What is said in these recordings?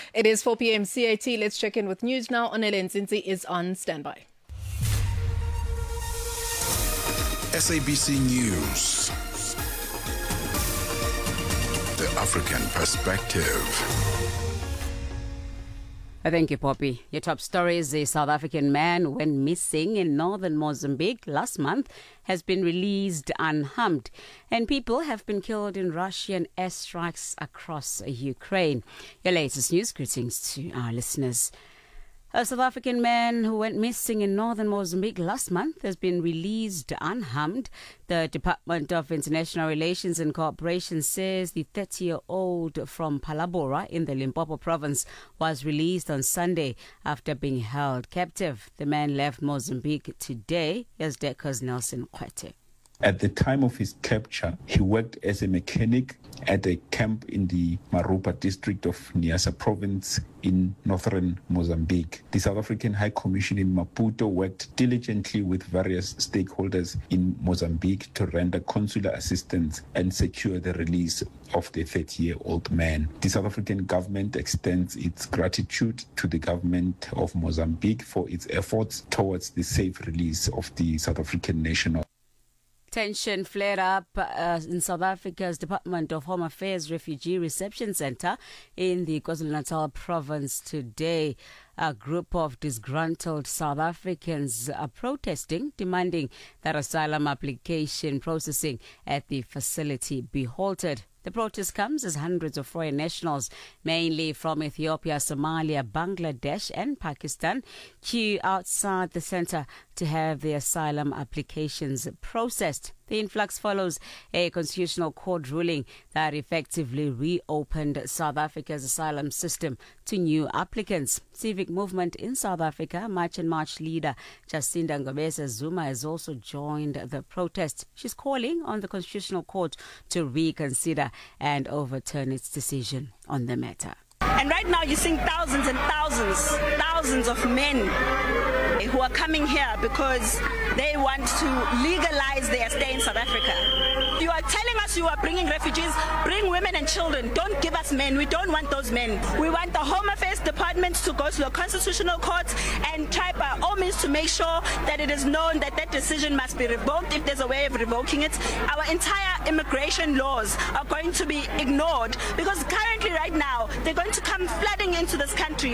It is 4 p.m. CAT. Let's check in with news now. Onele Nzinzi is on standby. SABC News. The African Perspective. Thank you, Poppy. Your top story is a South African man who went missing in northern Mozambique last month has been released unharmed, and people have been killed in Russian airstrikes across Ukraine. Your latest news, greetings to our listeners. A South African man who went missing in northern Mozambique last month has been released unharmed. The Department of International Relations and Cooperation says the 30-year-old from Palabora in the Limpopo province was released on Sunday after being held captive. The man left Mozambique today. Here's Decker's Nelson Kwete. At the time of his capture, he worked as a mechanic at a camp in the Marupa district of Niassa province in northern Mozambique. The South African High Commission in Maputo worked diligently with various stakeholders in Mozambique to render consular assistance and secure the release of the 30-year-old man. The South African government extends its gratitude to the government of Mozambique for its efforts towards the safe release of the South African national. Tension flared up in South Africa's Department of Home Affairs Refugee Reception Centre in the KwaZulu-Natal province today. A group of disgruntled South Africans are protesting, demanding that asylum application processing at the facility be halted. The protest comes as hundreds of foreign nationals, mainly from Ethiopia, Somalia, Bangladesh and Pakistan, queue outside the centre to have their asylum applications processed. The influx follows a constitutional court ruling that effectively reopened South Africa's asylum system to new applicants. Civic movement in South Africa, March and March leader Jacinda Ngobese Zuma has also joined the protest. She's calling on the Constitutional Court to reconsider and overturn its decision on the matter. And right now you're seeing thousands and thousands of men who are coming here because they want to legalize their stay in South Africa. You are telling us you are bringing refugees, bring women and children. Don't give us men. We don't want those men. We want the Home Affairs Department to go to the Constitutional Court and try by all means to make sure that it is known that that decision must be revoked if there's a way of revoking it. Our entire immigration laws are going to be ignored because currently right now they're going to come flooding into this country.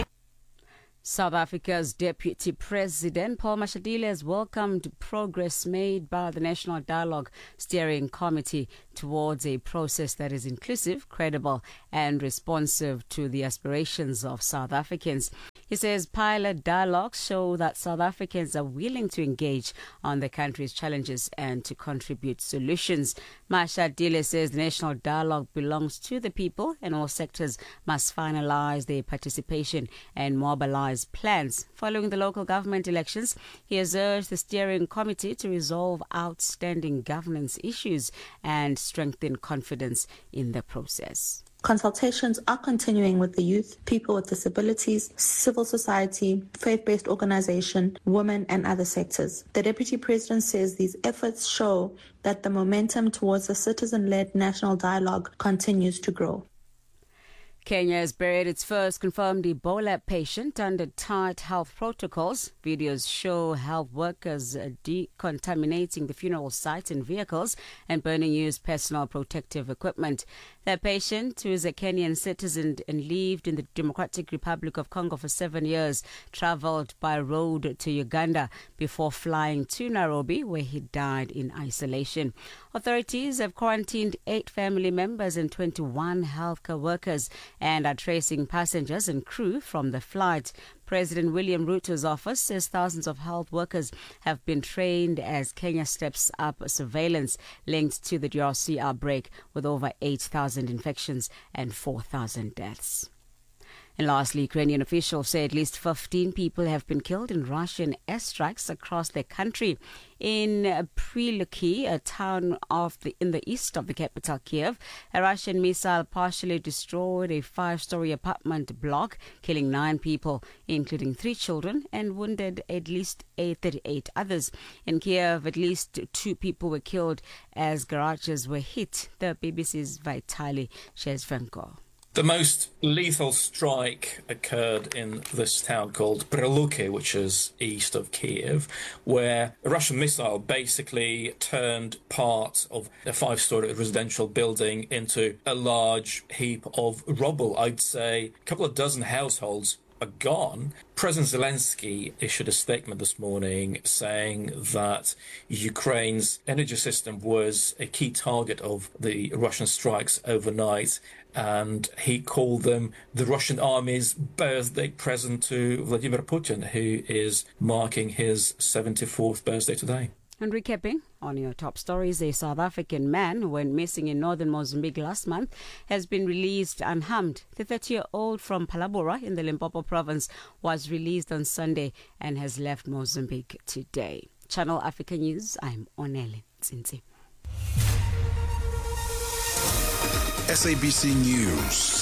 South Africa's Deputy President Paul Mashatile has welcomed progress made by the National Dialogue Steering Committee towards a process that is inclusive, credible and responsive to the aspirations of South Africans. He says pilot dialogues show that South Africans are willing to engage on the country's challenges and to contribute solutions. Mashatile says the National Dialogue belongs to the people and all sectors must finalize their participation and mobilize plans. Following the local government elections, he has urged the steering committee to resolve outstanding governance issues and strengthen confidence in the process. Consultations are continuing with the youth, people with disabilities, civil society, faith-based organization, women and other sectors. The Deputy President says these efforts show that the momentum towards a citizen-led national dialogue continues to grow. Kenya has buried its first confirmed Ebola patient under tight health protocols. Videos show health workers decontaminating the funeral site and vehicles and burning used personal protective equipment. The patient, who is a Kenyan citizen and lived in the Democratic Republic of Congo for 7 years, travelled by road to Uganda before flying to Nairobi, where he died in isolation. Authorities have quarantined 8 family members and 21 healthcare workers and are tracing passengers and crew from the flight. President William Ruto's office says thousands of health workers have been trained as Kenya steps up surveillance linked to the DRC outbreak, with over 8,000 infections and 4,000 deaths. And lastly, Ukrainian officials say at least 15 people have been killed in Russian airstrikes across their country. In Priluki, a town in the east of the capital Kiev, a Russian missile partially destroyed a 5-story apartment block, killing 9 people, including 3 children, and wounded at least 38 others. In Kiev, at least 2 people were killed as garages were hit. The BBC's Vitaly Shezvenko. The most lethal strike occurred in this town called Preluki, which is east of Kiev, where a Russian missile basically turned part of a 5-story residential building into a large heap of rubble. I'd say a couple of dozen households are gone. President Zelensky issued a statement this morning saying that Ukraine's energy system was a key target of the Russian strikes overnight, and he called them the Russian army's birthday present to Vladimir Putin, who is marking his 74th birthday today. And recapping on your top stories, a South African man who went missing in northern Mozambique last month has been released unharmed. The 30-year-old from Palabora in the Limpopo province was released on Sunday and has left Mozambique today. Channel Africa News, I'm Onele Tsinzi. SABC News.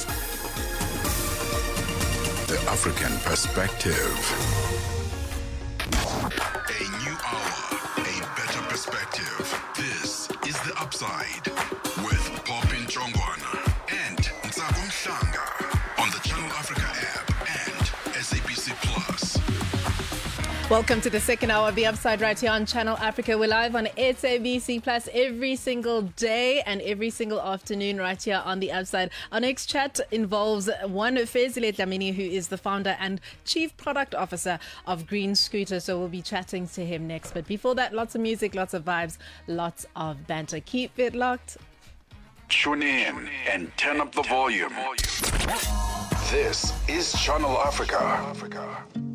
The African Perspective. A new hour, a better perspective. This is The Upside with Popin Chongwana and Ntsako Mhlanga on the Channel Africa app and SABC Plus. Welcome to the second hour of The Upside right here on Channel Africa. We're live on SABC Plus every single day and every single afternoon right here on The Upside. Our next chat involves one Fezile Dlamini, who is the founder and chief product officer of Green Scooter. So we'll be chatting to him next. But before that, lots of music, lots of vibes, lots of banter. Keep it locked. Tune in and turn up the volume. This is Channel Africa.